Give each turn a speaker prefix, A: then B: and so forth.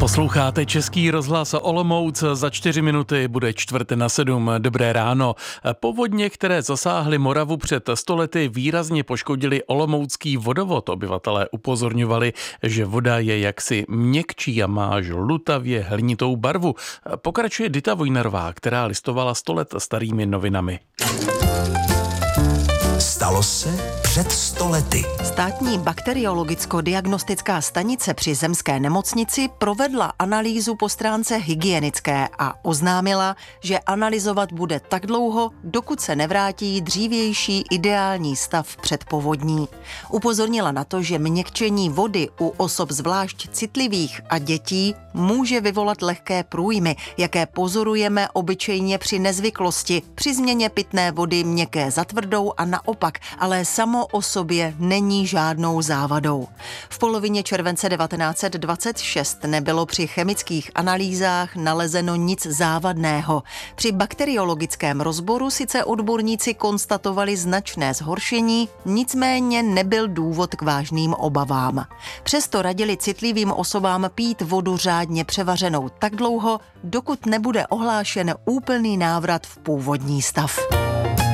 A: Posloucháte Český rozhlas Olomouc, za 4 minuty bude 6:45. Dobré ráno. Povodně, které zasáhly Moravu před 100 lety, výrazně poškodily olomoucký vodovod. Obyvatelé upozorňovali, že voda je jaksi měkčí a má žlutavě hlinitou barvu. Pokračuje Dita Vojnarová, která listovala 100 let starými novinami.
B: Stalo se před 100 lety.
C: Státní bakteriologicko-diagnostická stanice při zemské nemocnici provedla analýzu po stránce hygienické a oznámila, že analyzovat bude tak dlouho, dokud se nevrátí dřívější ideální stav před povodní. Upozornila na to, že měkčení vody u osob zvlášť citlivých a dětí může vyvolat lehké průjmy, jaké pozorujeme obyčejně při nezvyklosti, při změně pitné vody měkké za tvrdou a naopak, ale samo o sobě není žádnou závadou. V polovině července 1926 nebylo při chemických analýzách nalezeno nic závadného. Při bakteriologickém rozboru sice odborníci konstatovali značné zhoršení, nicméně nebyl důvod k vážným obavám. Přesto radili citlivým osobám pít vodu řádně převařenou tak dlouho, dokud nebude ohlášen úplný návrat v původní stav.